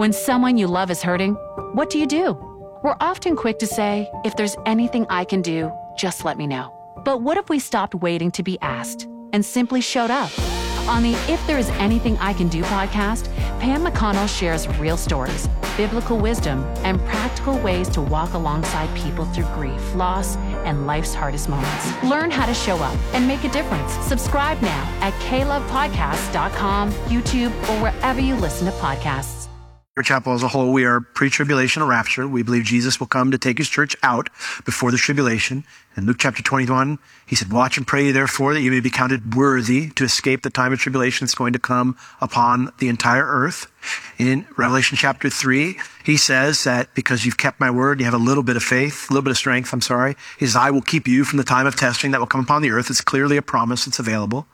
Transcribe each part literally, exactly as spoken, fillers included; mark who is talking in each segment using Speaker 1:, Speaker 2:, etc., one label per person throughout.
Speaker 1: When someone you love is hurting, what do you do? We're often quick to say, if there's anything I can do, just let me know. But what if we stopped waiting to be asked and simply showed up? On the If There Is Anything I Can Do podcast, Pam McConnell shares real stories, biblical wisdom, and practical ways to walk alongside people through grief, loss, and life's hardest moments. Learn how to show up and make a difference. Subscribe now at k love podcast dot com, YouTube, or wherever you listen to podcasts.
Speaker 2: Our chapel as a whole, we are pre-tribulation or rapture. We believe Jesus will come to take his church out before the tribulation. In Luke chapter twenty-one, he said, watch and pray therefore that you may be counted worthy to escape the time of tribulation that's going to come upon the entire earth. In Revelation chapter three, he says that because you've kept my word, you have a little bit of faith, a little bit of strength, I'm sorry. He says, I will keep you from the time of testing that will come upon the earth. It's clearly a promise that's available.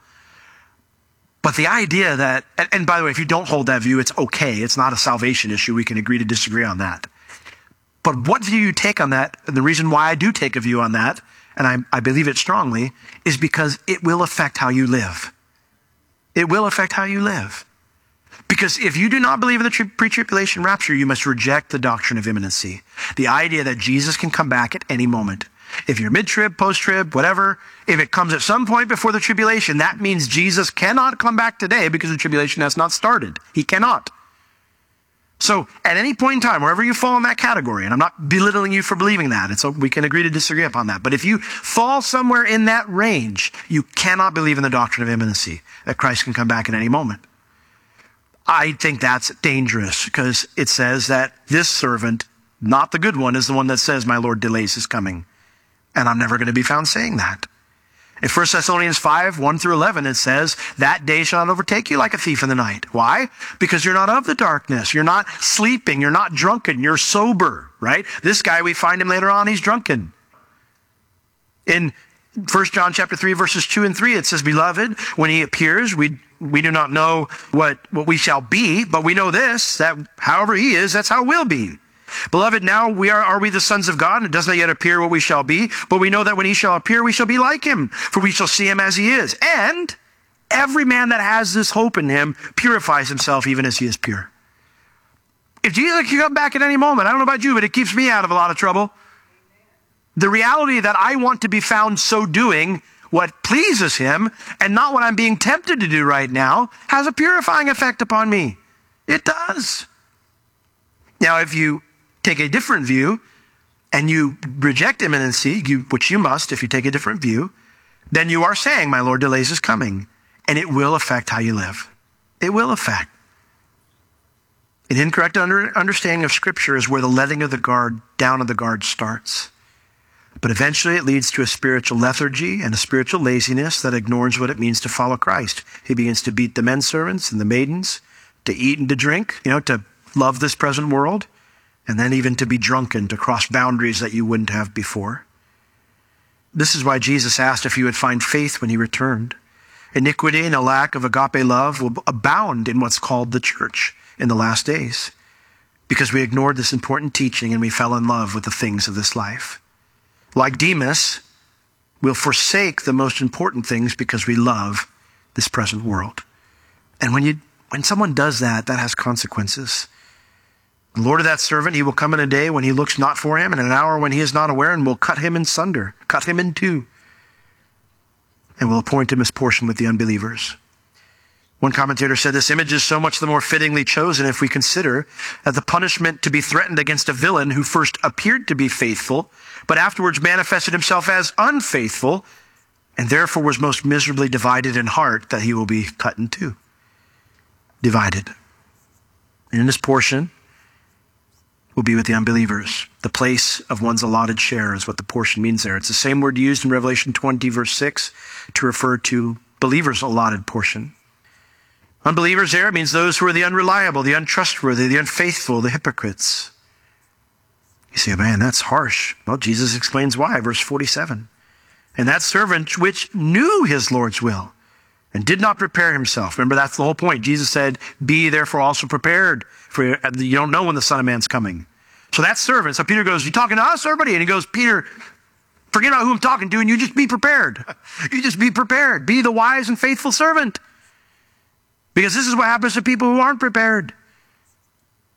Speaker 2: But the idea that, and, and by the way, if you don't hold that view, it's okay. It's not a salvation issue. We can agree to disagree on that. But what view you take on that, and the reason why I do take a view on that, and I, I believe it strongly, is because it will affect how you live. It will affect how you live. Because if you do not believe in the tri- pre-tribulation rapture, you must reject the doctrine of imminency. The idea that Jesus can come back at any moment. If you're mid-trib, post-trib, whatever, if it comes at some point before the tribulation, that means Jesus cannot come back today because the tribulation has not started. He cannot. So at any point in time, wherever you fall in that category, and I'm not belittling you for believing that, and so we can agree to disagree upon that, but if you fall somewhere in that range, you cannot believe in the doctrine of imminency, that Christ can come back at any moment. I think that's dangerous because it says that this servant, not the good one, is the one that says, my Lord delays his coming. And I'm never going to be found saying that. In First Thessalonians five, one through eleven, it says, that day shall not overtake you like a thief in the night. Why? Because you're not of the darkness. You're not sleeping. You're not drunken. You're sober, right? This guy, we find him later on, he's drunken. In First John chapter three, verses two and three, it says, beloved, when he appears, we we do not know what, what we shall be, but we know this, that however he is, that's how we'll be. Beloved, now we are, are we the sons of God? It does not yet appear what we shall be, but we know that when he shall appear, we shall be like him, for we shall see him as he is. And every man that has this hope in him purifies himself even as he is pure. If Jesus can come back at any moment, I don't know about you, but it keeps me out of a lot of trouble. The reality that I want to be found so doing what pleases him and not what I'm being tempted to do right now has a purifying effect upon me. It does. Now, if you take a different view and you reject imminency, you, which you must if you take a different view, then you are saying, my Lord delays his coming, and it will affect how you live. It will affect. An incorrect under, understanding of Scripture is where the letting of the guard down of the guard starts. But eventually it leads to a spiritual lethargy and a spiritual laziness that ignores what it means to follow Christ. He begins to beat the men servants and the maidens, to eat and to drink, you know, to love this present world, and then even to be drunken, to cross boundaries that you wouldn't have before. This is why Jesus asked if he would find faith when he returned. Iniquity and a lack of agape love will abound in what's called the church in the last days, because we ignored this important teaching and we fell in love with the things of this life. Like Demas, we'll forsake the most important things because we love this present world. And when you when someone does that, that has consequences. The Lord of that servant, he will come in a day when he looks not for him, and an hour when he is not aware, and will cut him in sunder, cut him in two, and will appoint him his portion with the unbelievers. One commentator said this image is so much the more fittingly chosen if we consider that the punishment to be threatened against a villain who first appeared to be faithful, but afterwards manifested himself as unfaithful, and therefore was most miserably divided in heart, that he will be cut in two. Divided. And in this portion will be with the unbelievers. The place of one's allotted share is what the portion means there. It's the same word used in Revelation twenty, verse six, to refer to believers' allotted portion. Unbelievers there means those who are the unreliable, the untrustworthy, the unfaithful, the hypocrites. You say, man, that's harsh. Well, Jesus explains why, verse forty-seven. And that servant which knew his Lord's will and did not prepare himself. Remember, that's the whole point. Jesus said, be therefore also prepared, for you don't know when the Son of Man's coming. So that servant, so Peter goes, you talking to us, everybody? And he goes, Peter, forget about who I'm talking to, and you just be prepared. You just be prepared. Be the wise and faithful servant. Because this is what happens to people who aren't prepared.